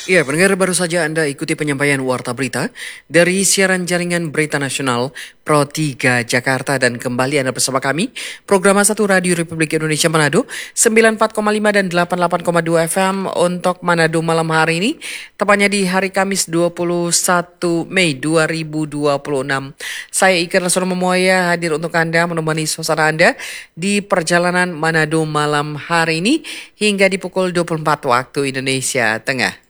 Ya, pendengar baru saja Anda ikuti penyampaian Warta Berita dari siaran jaringan Berita Nasional Pro 3 Jakarta dan kembali Anda bersama kami, program 1 Radio Republik Indonesia Manado, 94,5 dan 88,2 FM untuk Manado malam hari ini, tepatnya di hari Kamis 21 Mei 2026. Saya Iker Nasrul Memoya hadir untuk Anda menemani suasana Anda di perjalanan Manado malam hari ini hingga di pukul 24 waktu Indonesia Tengah.